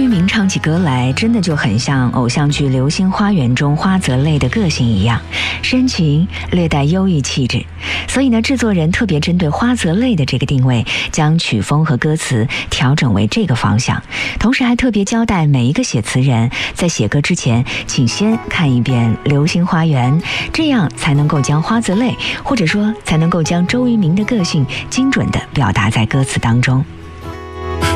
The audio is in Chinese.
渝民唱起歌来，真的就很像偶像剧《流星花园》中花泽类的个性一样，深情，略带忧郁气质。所以呢，制作人特别针对花泽类的这个定位，将曲风和歌词调整为这个方向，同时还特别交代每一个写词人在写歌之前，请先看一遍《流星花园》，这样才能够将花泽类，或者说才能够将周渝民的个性精准地表达在歌词当中。